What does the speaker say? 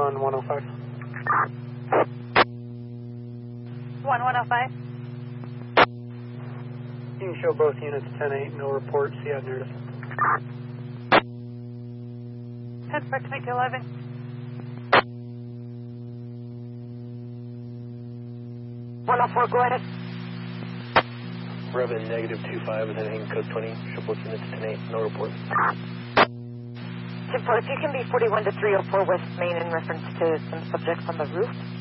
on 105. 105. You can show both units 10-8, no report, see how near it is. Head back to 11. Go ahead. Rev in -25 is heading code 20, show both units 10-8, no report. 10-4, if you can be 41 to 304 West Main in reference to some subjects on the roof.